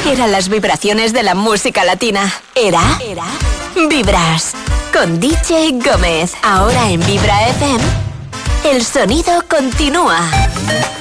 Eran las vibraciones de la música latina. Era Vibras, con DJ Gómez. Ahora en Vibra FM, el sonido continúa.